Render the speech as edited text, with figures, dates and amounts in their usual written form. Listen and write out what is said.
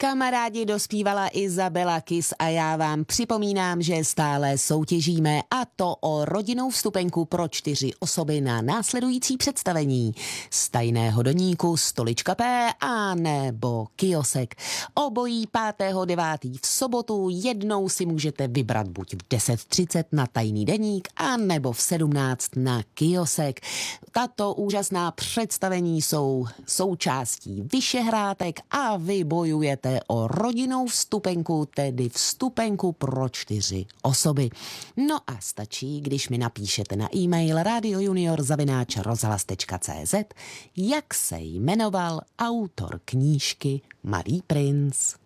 Kamarádi, dospívala Izabela Kiss a já vám připomínám, že stále soutěžíme, a to o rodinnou vstupenku pro 4 osoby na následující představení z Tajného deníku, Stolička P a nebo Kiosek. Obojí 5.9. v sobotu. Jednou si můžete vybrat buď v 10:30 na Tajný deník a nebo v 17 na Kiosek. Tato úžasná představení jsou součástí Vyšehrátek a vy bojujete o rodinnou vstupenku, tedy vstupenku pro 4 osoby. No a stačí, když mi napíšete na e-mail radiojunior@rozhlas.cz, jak se jmenoval autor knížky Malý princ.